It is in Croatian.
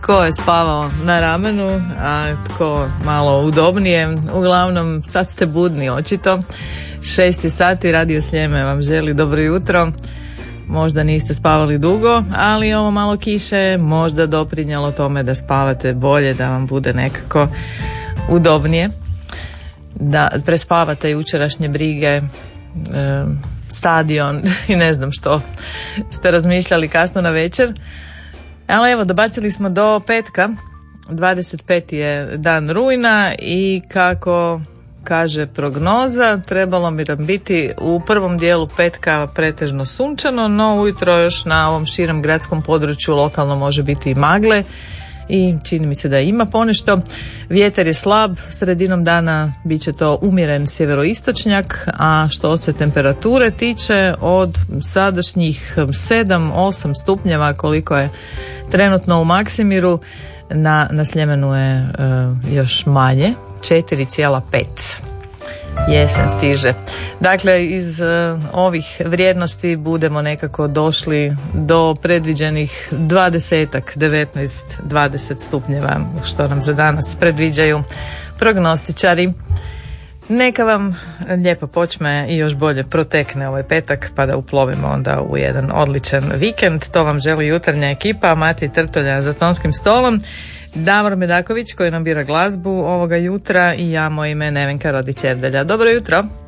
Tko je spavao na ramenu, a tko malo udobnije. Uglavnom, sad ste budni očito. 6 sati, Radio Sljeme vam želi dobro jutro. Možda niste spavali dugo, ali ovo malo kiše možda doprinijelo tome da spavate bolje, da vam bude nekako udobnije. Da prespavate jučerašnje brige, stadion i ne znam što ste razmišljali kasno na večer. Ali evo, dobacili smo do petka, 25. je dan rujna i kako kaže prognoza, trebalo bi nam biti u prvom dijelu petka pretežno sunčano, no ujutro još na ovom širem gradskom području lokalno može biti i magle i čini mi se da ima ponešto. Vjetar je slab, sredinom dana bit će to umjeren sjeveroistočnjak, a što se temperature tiče, od sadašnjih 7-8 stupnjeva koliko je trenutno u Maksimiru, na Sljemenu je još manje, 4,5. Jesen stiže. Dakle, iz ovih vrijednosti budemo nekako došli do predviđenih 19-20 stupnjeva, što nam za danas predviđaju prognostičari. Neka vam lijepo počne i još bolje protekne ovaj petak, pa da uplovimo onda u jedan odličan vikend. To vam želi jutarnja ekipa, Matej Trtolja za tonskim stolom, Davor Medaković koji nam bira glazbu ovoga jutra i ja, moje ime Nevenka Rodić-Erdelja. Dobro jutro!